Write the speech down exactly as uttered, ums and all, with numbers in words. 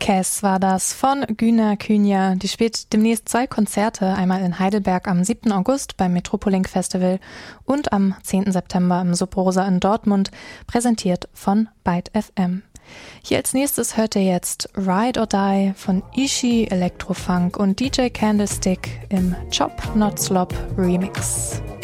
Cass war das von Güner Künja. Die spielt demnächst zwei Konzerte, einmal in Heidelberg am siebten August beim Metropoliink Festival und am zehnten September im Sub Rosa in Dortmund, präsentiert von Byte F M. Hier als nächstes hört ihr jetzt Ride or Die von Ishi Electrofunk und D J Candlestick im Chop Not Slop Remix.